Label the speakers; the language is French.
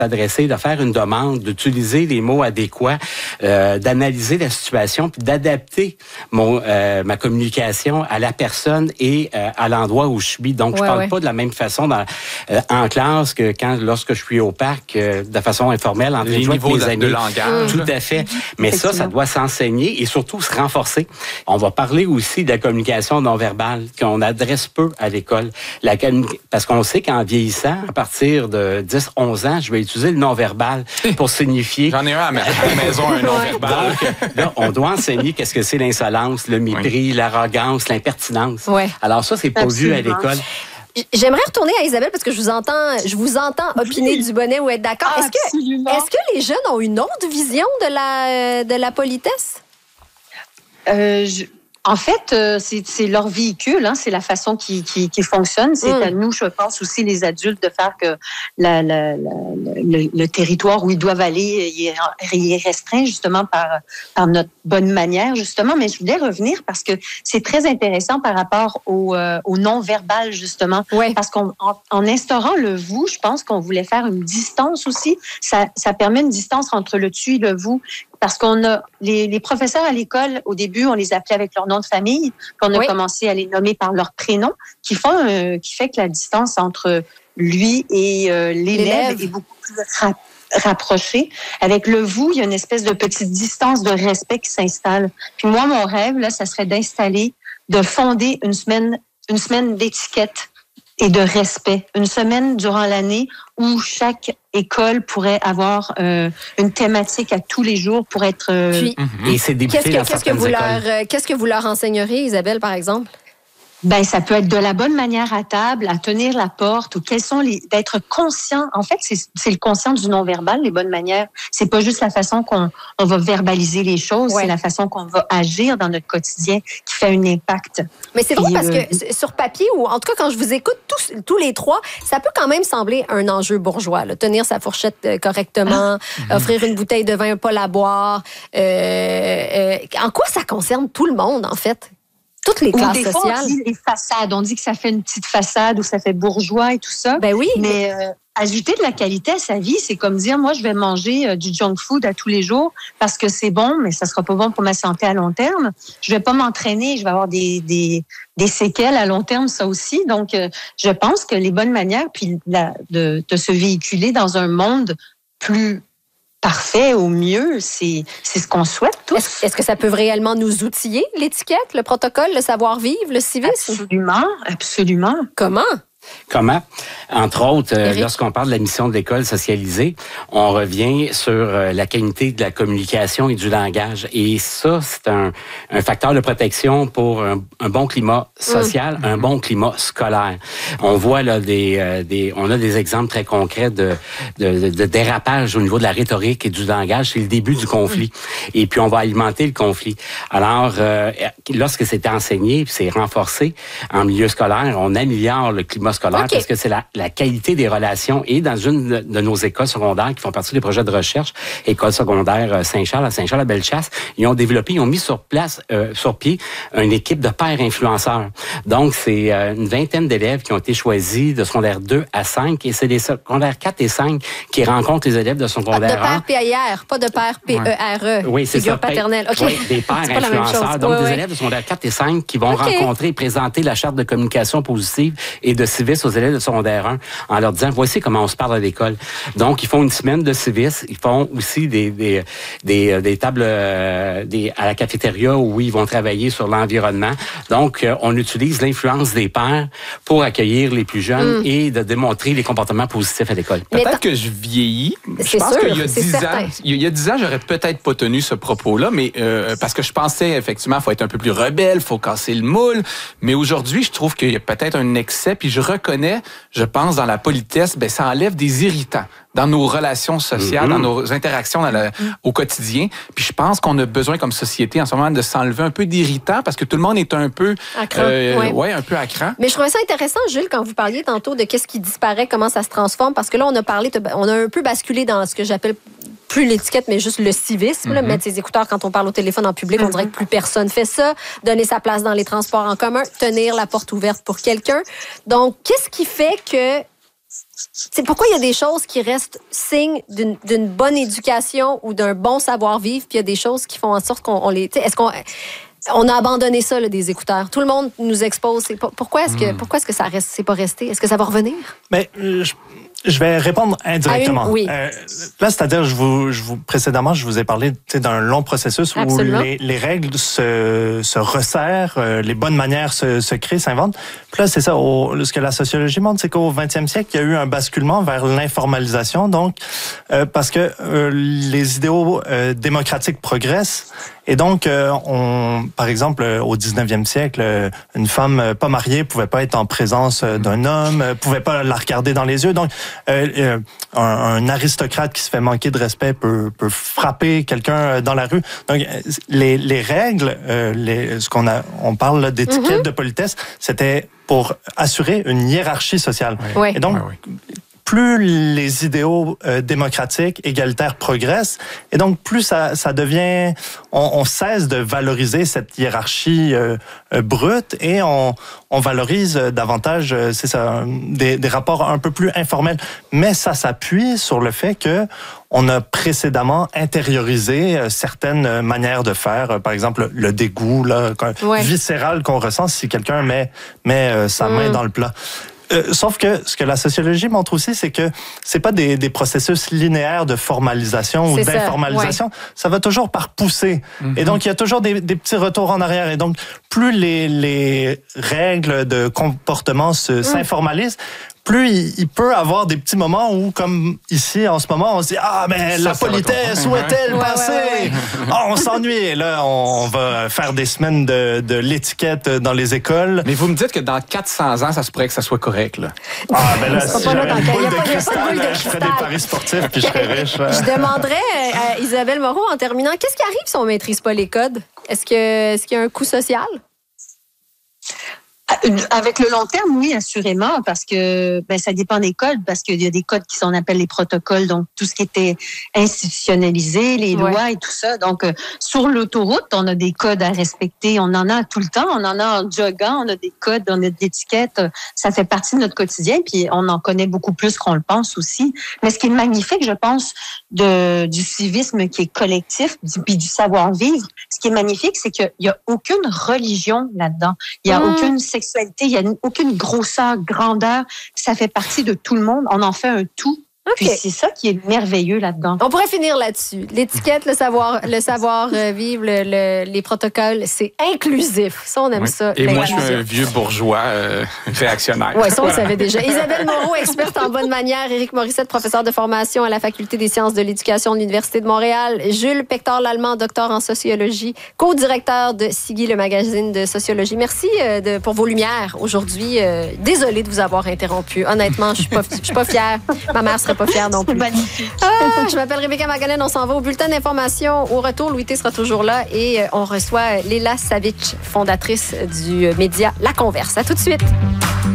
Speaker 1: s'adresser, de faire une demande, d'utiliser les mots adéquats, d'analyser la situation, puis d'adapter ma communication à la personne et à l'endroit où je suis. Donc, je parle pas de la même façon en classe que lorsque je suis au parc, de façon informelle, entre les niveaux mes amis.
Speaker 2: De langage.
Speaker 1: Tout à fait. Mais ça doit s'enseigner et surtout se renforcer. On va parler aussi de la communication non verbale qu'on adresse peu à l'école. Parce qu'on sait qu'en vieillissant, à partir de 10-11 ans, je vais utiliser le non-verbal pour signifier...
Speaker 2: J'en ai un à la maison, un non-verbal.
Speaker 1: Donc, là, on doit enseigner qu'est-ce que c'est l'insolence, le mépris, l'arrogance, l'impertinence. Alors ça, c'est pas vu à l'école.
Speaker 3: J'aimerais retourner à Isabelle parce que je vous entends opiner du bonnet ou être d'accord. Est-ce que les jeunes ont une autre vision de la politesse?
Speaker 4: En fait, c'est leur véhicule, hein, c'est la façon qui fonctionne. C'est à nous, je pense aussi, les adultes, de faire que le territoire où ils doivent aller il est restreint justement par notre bonne manière, justement. Mais je voulais revenir parce que c'est très intéressant par rapport au non-verbal, justement. Parce qu'en instaurant le « vous », je pense qu'on voulait faire une distance aussi. Ça permet une distance entre le « tu » et le « vous ». Parce qu'on a les professeurs à l'école, au début, on les appelait avec leur nom de famille, puis on a commencé à les nommer par leur prénom, qui fait que la distance entre lui et l'élève est beaucoup plus rapprochée. Avec le vous, il y a une espèce de petite distance de respect qui s'installe. Puis moi, mon rêve, là, ça serait de fonder une semaine d'étiquette et de respect. Une semaine durant l'année où chaque école pourrait avoir une thématique à tous les jours pour être...
Speaker 1: Et c'est débuté dans certaines écoles.
Speaker 3: Qu'est-ce que vous leur enseigneriez, Isabelle, par exemple?
Speaker 4: Ben, ça peut être de la bonne manière à table, à tenir la porte, ou d'être conscient. En fait, c'est le conscient du non-verbal, les bonnes manières. C'est pas juste la façon qu'on va verbaliser les choses, c'est la façon qu'on va agir dans notre quotidien qui fait un impact.
Speaker 3: Mais c'est drôle parce que sur papier, ou en tout cas quand je vous écoute tous les trois, ça peut quand même sembler un enjeu bourgeois, là. Tenir sa fourchette correctement, offrir une bouteille de vin, pas la boire. En quoi ça concerne tout le monde, en fait? Toutes les classes sociales.
Speaker 4: Fois, on dit les façades. On dit que ça fait une petite façade ou ça fait bourgeois et tout ça.
Speaker 3: Ben oui.
Speaker 4: Mais ajouter de la qualité à sa vie, c'est comme dire, moi, je vais manger du junk food à tous les jours parce que c'est bon, mais ça sera pas bon pour ma santé à long terme. Je vais pas m'entraîner, je vais avoir des séquelles à long terme, ça aussi. Donc, je pense que les bonnes manières, puis de se véhiculer dans un monde plus parfait au mieux, c'est ce qu'on souhaite tous.
Speaker 3: Est-ce que ça peut réellement nous outiller, l'étiquette, le protocole, le savoir-vivre, le civisme?
Speaker 4: Absolument, absolument.
Speaker 3: Comment?
Speaker 1: Entre autres, lorsqu'on parle de la mission de l'école socialisée, on revient sur la qualité de la communication et du langage. Et ça, c'est un facteur de protection pour un bon climat social, un bon climat scolaire. On voit là on a des exemples très concrets de dérapage au niveau de la rhétorique et du langage. C'est le début du conflit. Et puis, on va alimenter le conflit. Alors, lorsque c'est enseigné, puis c'est renforcé en milieu scolaire, on améliore le climat scolaire parce que c'est la qualité des relations. Et dans une de nos écoles secondaires qui font partie des projets de recherche, École secondaire Saint-Charles, à Saint-Charles-à-Bellechasse, ils ont mis sur pied une équipe de pairs influenceurs. Donc, c'est une vingtaine d'élèves qui ont été choisis de secondaire 2 à 5 et c'est des secondaires 4 et 5 qui rencontrent les élèves de secondaire 1.
Speaker 3: De père PAIR, pas de père PERE.
Speaker 1: Oui, c'est ça.
Speaker 3: Paternelle. Okay.
Speaker 1: Oui, des pairs influenceurs. Donc, des élèves de secondaire 4 et 5 qui vont rencontrer et présenter la charte de communication positive et de civisme aux élèves de secondaire 1 en leur disant, voici comment on se parle à l'école. Donc, ils font une semaine de civisme. Ils font aussi des tables à la cafétéria où ils vont travailler sur l'environnement. Donc, on utilise l'influence des pairs pour accueillir les plus jeunes et de démontrer les comportements positifs à l'école.
Speaker 2: Peut-être que je vieillis. Je pense qu'il y a 10 ans, j'aurais peut-être pas tenu ce propos-là, mais parce que je pensais effectivement, il faut être un peu plus rebelle, il faut casser le moule. Mais aujourd'hui, je trouve qu'il y a peut-être un excès, puis je reconnais, je pense, dans la politesse, ça enlève des irritants dans nos relations sociales, dans nos interactions au quotidien. Puis je pense qu'on a besoin, comme société, en ce moment, de s'enlever un peu d'irritants parce que tout le monde est un peu...
Speaker 3: un
Speaker 2: peu à cran.
Speaker 3: Mais je trouvais ça intéressant, Jules, quand vous parliez tantôt de qu'est-ce qui disparaît, comment ça se transforme, parce que là, on a un peu basculé dans ce que j'appelle plus l'étiquette, mais juste le civisme. Là, mettre ses écouteurs quand on parle au téléphone en public, on dirait que plus personne fait ça. Donner sa place dans les transports en commun, tenir la porte ouverte pour quelqu'un. Donc, qu'est-ce qui fait que C'est pourquoi il y a des choses qui restent signes d'une bonne éducation ou d'un bon savoir-vivre, puis il y a des choses qui font en sorte qu'on les... Est-ce qu'on... On a abandonné ça, là, des écouteurs. Tout le monde nous expose. Pourquoi est-ce que ça reste, c'est pas resté? Est-ce que ça va revenir?
Speaker 5: Mais je vais répondre indirectement.
Speaker 3: Oui.
Speaker 5: Là, c'est-à-dire, précédemment, je vous ai parlé d'un long processus
Speaker 3: Absolument.
Speaker 5: où les règles se resserrent, les bonnes manières se créent, s'inventent. Puis là, c'est ça. Ce que la sociologie montre, c'est qu'au 20e siècle, il y a eu un basculement vers l'informalisation. Donc, parce que les idéaux démocratiques progressent. Et donc, par exemple, au 19e siècle, une femme pas mariée pouvait pas être en présence d'un homme, pouvait pas la regarder dans les yeux. Donc, un aristocrate qui se fait manquer de respect peut frapper quelqu'un dans la rue. Donc, les règles, on parle là, d'étiquette de politesse, c'était pour assurer une hiérarchie sociale.
Speaker 3: Oui.
Speaker 5: Et donc, plus les idéaux démocratiques, égalitaires progressent, et donc plus ça devient... On cesse de valoriser cette hiérarchie brute et on valorise davantage, c'est ça, des rapports un peu plus informels. Mais ça s'appuie sur le fait que on a précédemment intériorisé certaines manières de faire, par exemple le dégoût là, viscéral qu'on ressent si quelqu'un met sa main dans le plat. Sauf que ce que la sociologie montre aussi, c'est que c'est pas des processus linéaires de formalisation ou d'informalisation. Ça va toujours par poussée. Et donc, il y a toujours des petits retours en arrière. Et donc, plus les règles de comportement s'informalisent, plus il peut avoir des petits moments où, comme ici, en ce moment, on se dit « Ah, mais la politesse, où est-elle passée? Ah, on s'ennuie. » Et là, on va faire des semaines de l'étiquette dans les écoles.
Speaker 2: Mais vous me dites que dans 400 ans, ça se pourrait que ça soit correct, là.
Speaker 5: Ah, ben là, si j'avais une boule de cristal, je ferais des paris sportifs puis je serais riche.
Speaker 3: Je demanderais à Isabelle Moreau, en terminant, qu'est-ce qui arrive si on ne maîtrise pas les codes? Est-ce qu'il y a un coût social?
Speaker 4: Avec le long terme, oui, assurément, parce que ça dépend des codes, parce qu'il y a des codes qui sont appelés les protocoles, donc tout ce qui était institutionnalisé, les lois et tout ça. Donc, sur l'autoroute, on a des codes à respecter, on en a tout le temps, on en a en joggant, on a des codes, on a des étiquettes, ça fait partie de notre quotidien, puis on en connaît beaucoup plus qu'on le pense aussi. Mais ce qui est magnifique, je pense, du civisme qui est collectif, puis du savoir-vivre, ce qui est magnifique, c'est qu'il n'y a aucune religion là-dedans, il n'y a aucune sexualité, il n'y a aucune grosseur, grandeur. Ça fait partie de tout le monde. On en fait un tout. Puis c'est ça qui est merveilleux là-dedans.
Speaker 3: On pourrait finir là-dessus. L'étiquette, le savoir-vivre, les protocoles, c'est inclusif. Ça, on aime ça.
Speaker 2: Et moi, je suis un vieux bourgeois réactionnaire.
Speaker 3: Oui, ça, on le savait déjà. Isabelle Moreau, experte en bonne manière. Éric Morissette, professeur de formation à la Faculté des sciences de l'éducation de l'Université de Montréal. Jules Pector-Lallemand, docteur en sociologie, co-directeur de Siggy, le magazine de sociologie. Merci pour vos lumières aujourd'hui. Désolée de vous avoir interrompu. Honnêtement, je suis pas fière. Ma mère serait pas fière non plus. Je m'appelle Rebecca Maganen, on s'en va au bulletin d'information. Au retour, Louis T sera toujours là et on reçoit Léla Savic, fondatrice du média La Converse. À tout de suite.